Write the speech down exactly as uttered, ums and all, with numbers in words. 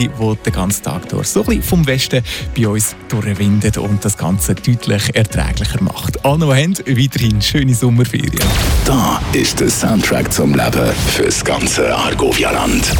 die den ganzen Tag durch so ein bisschen vom Westen bei uns durchwindet und das Ganze deutlich erträglicher macht. Alle, die haben, weiterhin schöne Sommerferien. Da ist der Soundtrack zum Leben fürs ganze Argovia-Land.